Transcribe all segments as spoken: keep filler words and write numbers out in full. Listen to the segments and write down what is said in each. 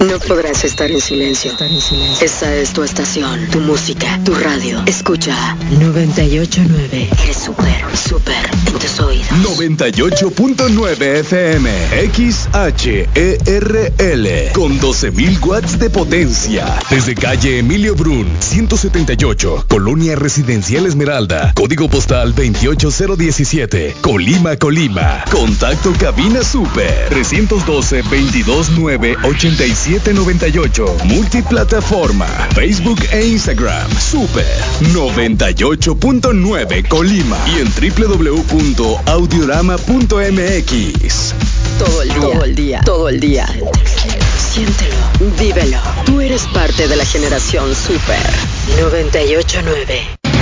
No podrás estar en silencio. Estar en silencio. Esta es tu estación, tu música, tu radio. Escucha noventa y ocho punto nueve. Eres súper, súper en tus oídos. noventa y ocho punto nueve F M, X H E R L, con doce mil watts de potencia. Desde calle Emilio Brun, ciento setenta y ocho, Colonia Residencial Esmeralda, código postal veintiocho cero diecisiete, Colima, Colima. Contacto cabina super, trescientos doce, veintidós nueve, ochenta y siete noventa y ocho. Multiplataforma, Facebook e Instagram, super noventa y ocho punto nueve Colima. Y en doble u doble u doble u punto audiorama punto m x. Todo el día, todo el día, todo el día. Siéntelo, vívelo. Tú eres parte de la generación Super noventa y ocho punto nueve.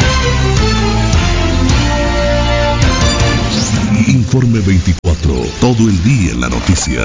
Informe veinticuatro, todo el día en la noticia.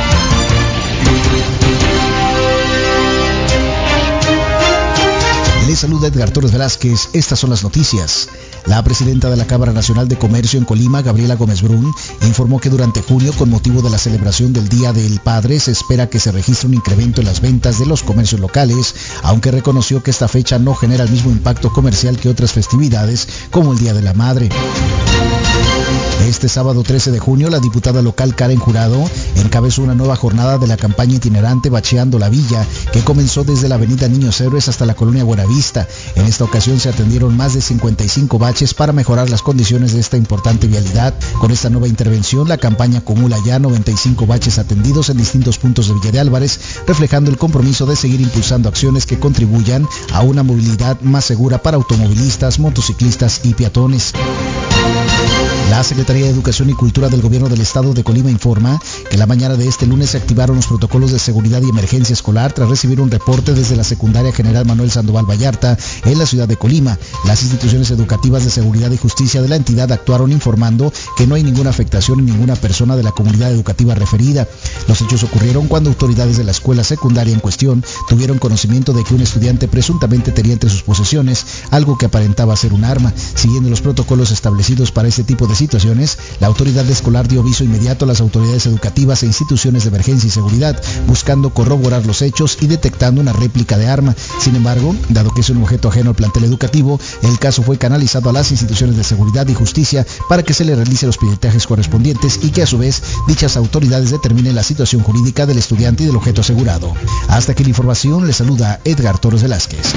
Les saluda Edgar Torres Velázquez. Estas son las noticias. La presidenta de la Cámara Nacional de Comercio en Colima, Gabriela Gómez Brun, informó que durante junio, con motivo de la celebración del Día del Padre, se espera que se registre un incremento en las ventas de los comercios locales, aunque reconoció que esta fecha no genera el mismo impacto comercial que otras festividades, como el Día de la Madre. Este sábado trece de junio, la diputada local Karen Jurado encabezó una nueva jornada de la campaña itinerante Bacheando la Villa, que comenzó desde la avenida Niños Héroes hasta la colonia Buenavista. En esta ocasión se atendieron más de cincuenta y cinco baches para mejorar las condiciones de esta importante vialidad. Con esta nueva intervención, la campaña acumula ya noventa y cinco baches atendidos en distintos puntos de Villa de Álvarez, reflejando el compromiso de seguir impulsando acciones que contribuyan a una movilidad más segura para automovilistas, motociclistas y peatones. La Secretaría de Educación y Cultura del Gobierno del Estado de Colima informa que la mañana de este lunes se activaron los protocolos de seguridad y emergencia escolar tras recibir un reporte desde la Secundaria General Manuel Sandoval Vallarta en la ciudad de Colima. Las instituciones educativas de seguridad y justicia de la entidad actuaron informando que no hay ninguna afectación en ninguna persona de la comunidad educativa referida. Los hechos ocurrieron cuando autoridades de la escuela secundaria en cuestión tuvieron conocimiento de que un estudiante presuntamente tenía entre sus posesiones algo que aparentaba ser un arma. Siguiendo los protocolos establecidos para este tipo de situaciones, la autoridad escolar dio aviso inmediato a las autoridades educativas e instituciones de emergencia y seguridad, buscando corroborar los hechos y detectando una réplica de arma. Sin embargo, dado que es un objeto ajeno al plantel educativo, el caso fue canalizado a las instituciones de seguridad y justicia para que se le realice los peritajes correspondientes y que a su vez dichas autoridades determinen la situación jurídica del estudiante y del objeto asegurado. Hasta aquí la información, le saluda Edgar Torres Velázquez.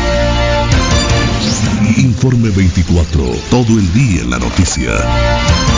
Informe veinticuatro, todo el día en la noticia.